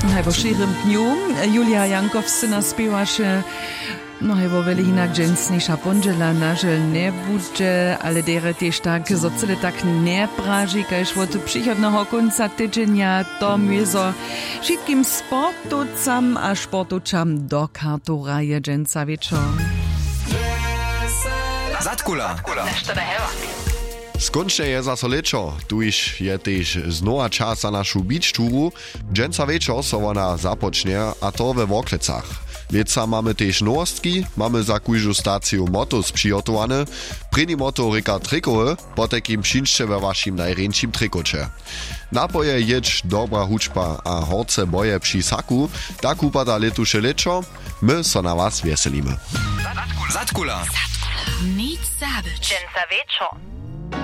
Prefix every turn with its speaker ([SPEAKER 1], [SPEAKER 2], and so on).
[SPEAKER 1] Hej, širym dniu Julia Jankowscyna spiewaše hej, weli hinak dżęsniejsza pondżela nażel nie budże, ale dere też tak zocyle tak nie praży, kajż od przychodnego końca tydzienia to miezo wszystkim sportowcam a sportowczam do kartoraje dżęca wieczor.
[SPEAKER 2] Zatkula.
[SPEAKER 3] Skončne je zaso lečo, tuž je tež znova čas za našu beach túru. Dženca večer so ona započne, a to we Woklecach. Leca mamy tež nowostki, mamy za kujžu staciju motos přigotowane. Preni moto reka trikowe, potekim přinšće we vašim najrenčim trikoče. Napoje ječ dobra hučba a horce boje při saku, tak upada letuše lečo, my so na was veselíme.
[SPEAKER 2] Zatkula.
[SPEAKER 4] Nic zabyć. Dżęca wieczor.